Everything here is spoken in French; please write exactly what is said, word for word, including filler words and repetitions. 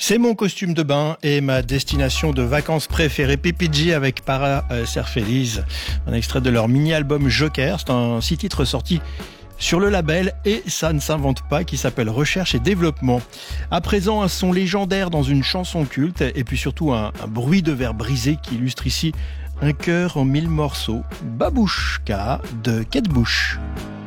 C'est mon costume de bain et ma destination de vacances préférée, P P G avec Para euh, Ser Feliz. Un extrait de leur mini-album Joker, c'est un six titres sorti sur le label Et ça ne s'invente pas qui s'appelle Recherche et Développement. À présent, un son légendaire dans une chanson culte et puis surtout un, un bruit de verre brisé qui illustre ici un cœur en mille morceaux. Babouchka de Kate Bush.